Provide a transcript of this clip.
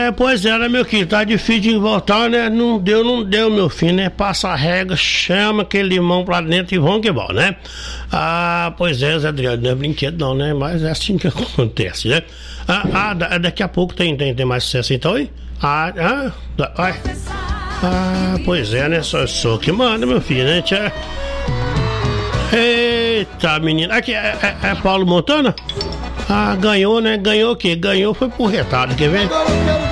Pois é, né, meu filho? Tá difícil de voltar, né? Não deu, meu filho, né? Passa a régua, chama aquele limão pra dentro e vão que vão, né? Pois é, Zé Adriano, não é brinquedo não, né? Mas é assim que acontece, né? Daqui a pouco tem mais sucesso então, hein? Pois é, né? Sou que manda, meu filho, né? Eita, menina. Aqui é Paulo Montana? Ganhou, né? Ganhou o quê? Ganhou foi por retado, quer ver?